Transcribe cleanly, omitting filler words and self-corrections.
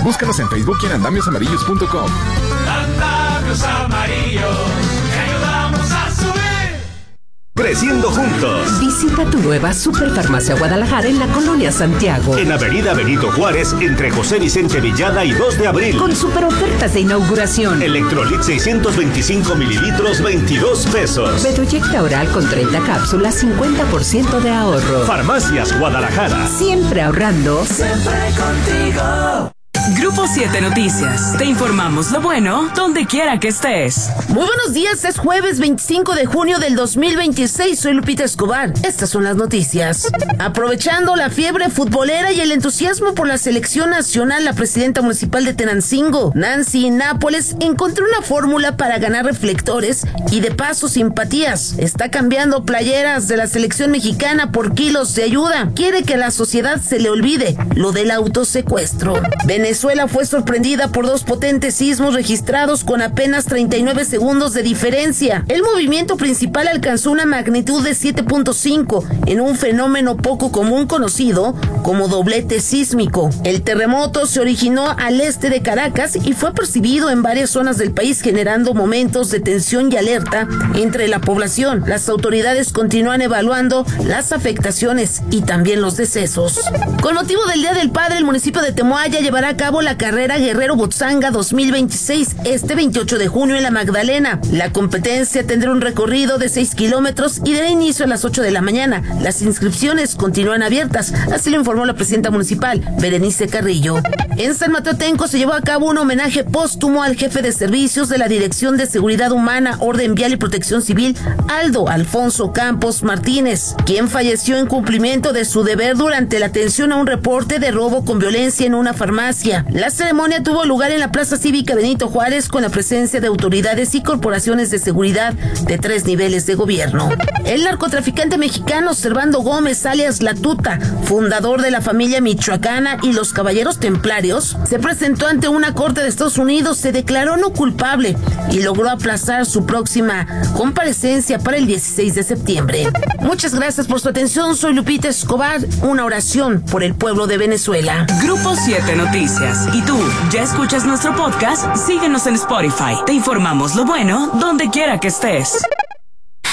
Búscanos en Facebook y en andamiosamarillos.com. Andamios Amarillos, te ayudamos a subir. Creciendo juntos. Visita tu nueva Superfarmacia Guadalajara en la Colonia Santiago. En Avenida Benito Juárez, entre José Vicente Villada y 2 de abril. Con super ofertas de inauguración. Electrolit 625 mililitros, 22 pesos. Bedoyecta oral con 30 cápsulas, 50% de ahorro. Farmacias Guadalajara. Siempre ahorrando. Siempre contigo. Grupo 7 Noticias. Te informamos lo bueno donde quiera que estés. Muy buenos días, es jueves 25 de junio del 2026. Soy Lupita Escobar. Estas son las noticias. Aprovechando la fiebre futbolera y el entusiasmo por la selección nacional, la presidenta municipal de Tenancingo, Nancy Nápoles, encontró una fórmula para ganar reflectores y de paso simpatías. Está cambiando playeras de la selección mexicana por kilos de ayuda. Quiere que a la sociedad se le olvide lo del autosecuestro. Venezuela fue sorprendida por 2 potentes sismos registrados con apenas 39 segundos de diferencia. El movimiento principal alcanzó una magnitud de 7.5 en un fenómeno poco común conocido como doblete sísmico. El terremoto se originó al este de Caracas y fue percibido en varias zonas del país, generando momentos de tensión y alerta entre la población. Las autoridades continúan evaluando las afectaciones y también los decesos. Con motivo del Día del Padre, el municipio de Temoaya llevará a cabo la carrera Guerrero Botzanga 2026 este 28 de junio en La Magdalena. La competencia tendrá un recorrido de 6 kilómetros y dará inicio a las 8 de la mañana. Las inscripciones continúan abiertas, así lo informó la presidenta municipal, Berenice Carrillo. En San Mateo Atenco se llevó a cabo un homenaje póstumo al jefe de servicios de la Dirección de Seguridad Humana, Orden Vial y Protección Civil, Aldo Alfonso Campos Martínez, quien falleció en cumplimiento de su deber durante la atención a un reporte de robo con violencia en una farmacia. La ceremonia tuvo lugar en la Plaza Cívica Benito Juárez con la presencia de autoridades y corporaciones de seguridad de 3 niveles de gobierno. El narcotraficante mexicano Servando Gómez, alias La Tuta, fundador de la familia michoacana y los Caballeros Templarios, se presentó ante una corte de Estados Unidos, se declaró no culpable y logró aplazar su próxima comparecencia para el 16 de septiembre. Muchas gracias por su atención. Soy Lupita Escobar. Una oración por el pueblo de Venezuela. Grupo 7 Noticias. ¿Y tú, ya escuchas nuestro podcast? Síguenos en Spotify. Te informamos lo bueno donde quiera que estés.